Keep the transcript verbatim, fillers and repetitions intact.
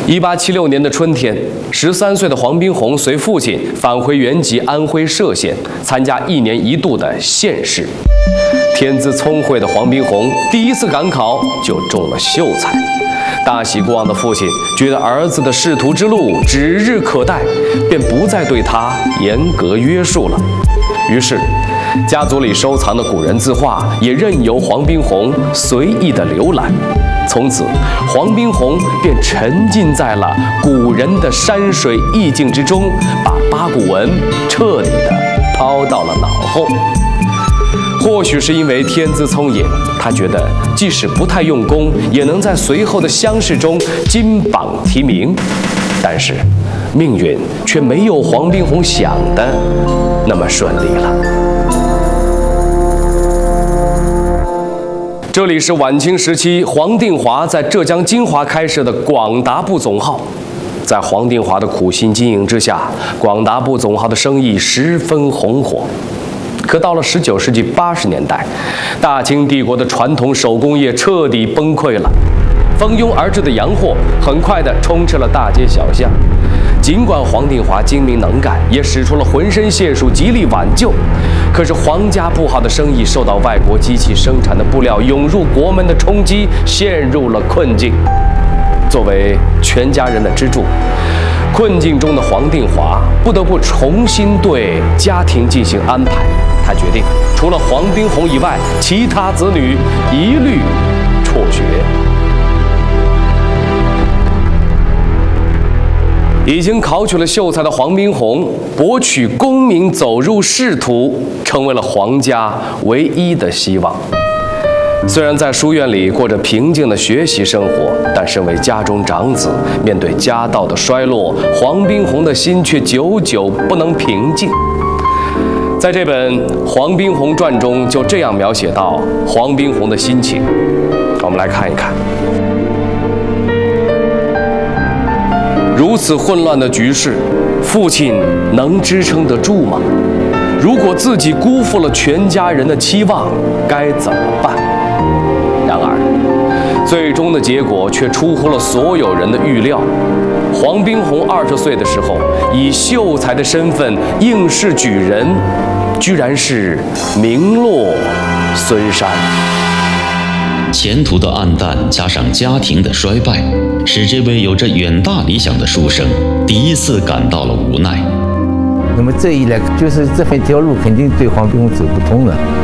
一八七六年的春天，十三岁的黄宾虹随父亲返回原籍安徽歙县，参加一年一度的县试。天资聪慧的黄宾虹第一次赶考就中了秀才。大喜过望的父亲觉得儿子的仕途之路指日可待，便不再对他严格约束了。于是，家族里收藏的古人字画也任由黄宾虹随意的浏览。从此，黄宾虹便沉浸在了古人的山水意境之中，把八股文彻底的抛到了脑后。或许是因为天资聪颖，他觉得即使不太用功，也能在随后的乡试中金榜题名。但是，命运却没有黄宾虹想的那么顺利了。这里是晚清时期黄定华在浙江金华开设的广达布总号。在黄定华的苦心经营之下，广达布总号的生意十分红火。可到了十九世纪八十年代，大清帝国的传统手工业彻底崩溃了，蜂拥而至的洋货很快地充斥了大街小巷。尽管黄定华精明能干，也使出了浑身解数极力挽救，可是皇家布号的生意受到外国机器生产的布料涌入国门的冲击，陷入了困境。作为全家人的支柱，困境中的黄定华不得不重新对家庭进行安排。他决定，除了黄宾虹以外，其他子女一律辍学。已经考取了秀才的黄宾虹，博取功名走入仕途，成为了黄家唯一的希望。虽然在书院里过着平静的学习生活，但身为家中长子，面对家道的衰落，黄宾虹的心却久久不能平静。在这本《黄宾虹传》中，就这样描写到黄宾虹的心情。我们来看一看。如此混乱的局势，父亲能支撑得住吗？如果自己辜负了全家人的期望，该怎么办？然而，最终的结果却出乎了所有人的预料。黄宾虹二十岁的时候，以秀才的身份应试举人，居然是名落孙山。 前途的暗淡加上家庭的衰败，使这位有着远大理想的书生第一次感到了无奈。 那么这一来，就是这条路肯定对黄宾虹走不通了。